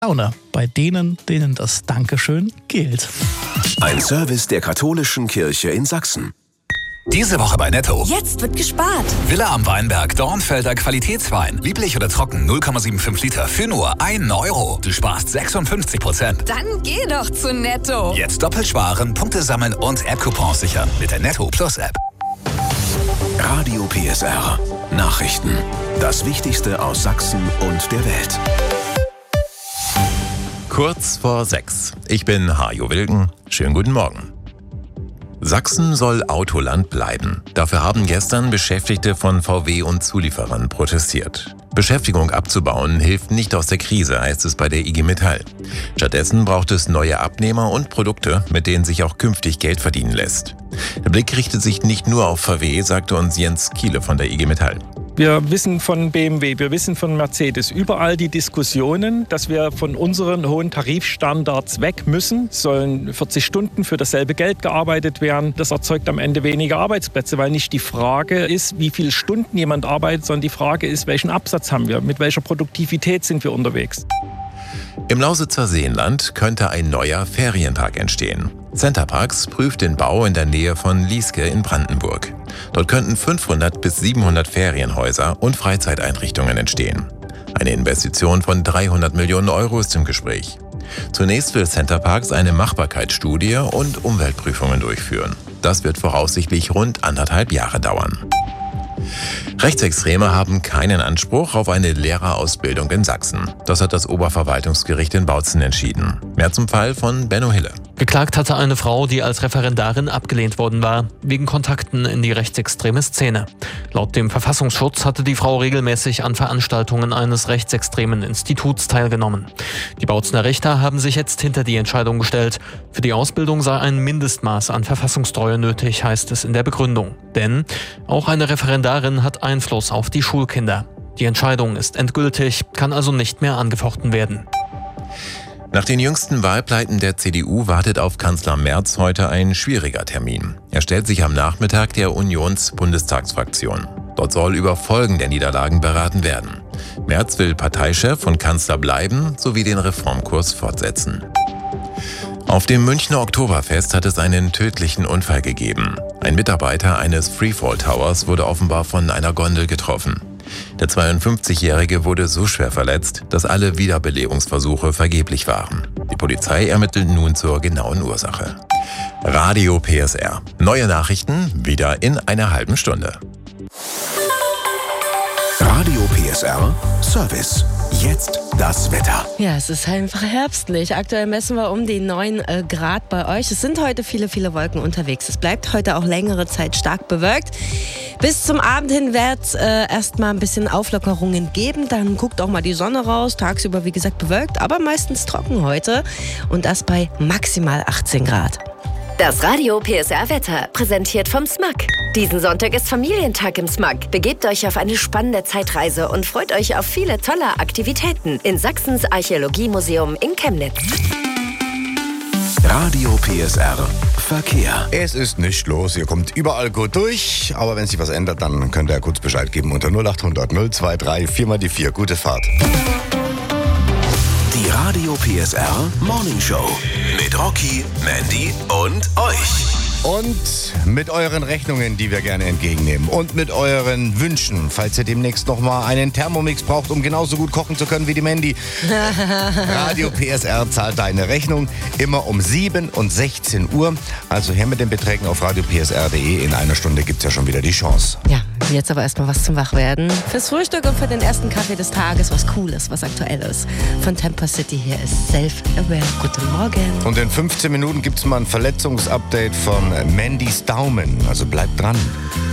Laune bei denen das Dankeschön gilt. Ein Service der Katholischen Kirche in Sachsen. Diese Woche bei Netto. Jetzt wird gespart. Villa am Weinberg, Dornfelder Qualitätswein. Lieblich oder trocken, 0,75 Liter für nur 1 Euro. Du sparst 56%. Dann geh doch zu Netto. Jetzt doppelt sparen, Punkte sammeln und App-Coupons sichern mit der Netto Plus App. Radio PSR. Nachrichten. Das Wichtigste aus Sachsen und der Welt. Kurz vor 6. Ich bin Hajo Wilken. Schönen guten Morgen. Sachsen soll Autoland bleiben. Dafür haben gestern Beschäftigte von VW und Zulieferern protestiert. Beschäftigung abzubauen hilft nicht aus der Krise, heißt es bei der IG Metall. Stattdessen braucht es neue Abnehmer und Produkte, mit denen sich auch künftig Geld verdienen lässt. Der Blick richtet sich nicht nur auf VW, sagte uns Jens Kiele von der IG Metall. Wir wissen von BMW, wir wissen von Mercedes, überall die Diskussionen, dass wir von unseren hohen Tarifstandards weg müssen. Sollen 40 Stunden für dasselbe Geld gearbeitet werden. Das erzeugt am Ende weniger Arbeitsplätze, weil nicht die Frage ist, wie viele Stunden jemand arbeitet, sondern die Frage ist, welchen Absatz haben wir, mit welcher Produktivität sind wir unterwegs. Im Lausitzer Seenland könnte ein neuer Ferienpark entstehen. Centerparks prüft den Bau in der Nähe von Lieske in Brandenburg. Dort könnten 500 bis 700 Ferienhäuser und Freizeiteinrichtungen entstehen. Eine Investition von 300 Millionen Euro ist im Gespräch. Zunächst will Centerparks eine Machbarkeitsstudie und Umweltprüfungen durchführen. Das wird voraussichtlich rund 1,5 Jahre dauern. Rechtsextreme haben keinen Anspruch auf eine Lehrerausbildung in Sachsen. Das hat das Oberverwaltungsgericht in Bautzen entschieden. Mehr zum Fall von Benno Hille. Geklagt hatte eine Frau, die als Referendarin abgelehnt worden war, wegen Kontakten in die rechtsextreme Szene. Laut dem Verfassungsschutz hatte die Frau regelmäßig an Veranstaltungen eines rechtsextremen Instituts teilgenommen. Die Bautzener Richter haben sich jetzt hinter die Entscheidung gestellt. Für die Ausbildung sei ein Mindestmaß an Verfassungstreue nötig, heißt es in der Begründung. Denn auch eine Referendarin hat Einfluss auf die Schulkinder. Die Entscheidung ist endgültig, kann also nicht mehr angefochten werden. Nach den jüngsten Wahlpleiten der CDU wartet auf Kanzler Merz heute ein schwieriger Termin. Er stellt sich am Nachmittag der Unions-Bundestagsfraktion. Dort soll über Folgen der Niederlagen beraten werden. Merz will Parteichef und Kanzler bleiben sowie den Reformkurs fortsetzen. Auf dem Münchner Oktoberfest hat es einen tödlichen Unfall gegeben. Ein Mitarbeiter eines Freefall Towers wurde offenbar von einer Gondel getroffen. Der 52-Jährige wurde so schwer verletzt, dass alle Wiederbelebungsversuche vergeblich waren. Die Polizei ermittelt nun zur genauen Ursache. Radio PSR. Neue Nachrichten wieder in einer halben Stunde. Radio PSR Service. Jetzt das Wetter. Ja, es ist einfach herbstlich. Aktuell messen wir um die 9 Grad bei euch. Es sind heute viele Wolken unterwegs. Es bleibt heute auch längere Zeit stark bewölkt. Bis zum Abend hin wird es erstmal ein bisschen Auflockerungen geben. Dann guckt auch mal die Sonne raus. Tagsüber, wie gesagt, bewölkt, aber meistens trocken heute. Und das bei maximal 18 Grad. Das Radio PSR Wetter, präsentiert vom SMAK. Diesen Sonntag ist Familientag im SMAK. Begebt euch auf eine spannende Zeitreise und freut euch auf viele tolle Aktivitäten in Sachsens Archäologiemuseum in Chemnitz. Radio PSR Verkehr. Es ist nicht los, ihr kommt überall gut durch. Aber wenn sich was ändert, dann könnt ihr kurz Bescheid geben unter 0800 023 4 die 4. Gute Fahrt. Die Radio PSR Morning Show mit Rocky, Mandy und euch. Und mit euren Rechnungen, die wir gerne entgegennehmen. Und mit euren Wünschen, falls ihr demnächst nochmal einen Thermomix braucht, um genauso gut kochen zu können wie die Mandy. Radio PSR zahlt deine Rechnung immer um 7 und 16 Uhr. Also her mit den Beträgen auf radiopsr.de. In einer Stunde gibt es ja schon wieder die Chance. Ja, jetzt aber erstmal was zum Wachwerden. Fürs Frühstück und für den ersten Kaffee des Tages was Cooles, was Aktuelles. Von Temper City hier ist Self-Aware. Guten Morgen. Und in 15 Minuten gibt es mal ein Verletzungsupdate von Mandys Daumen. Also bleibt dran.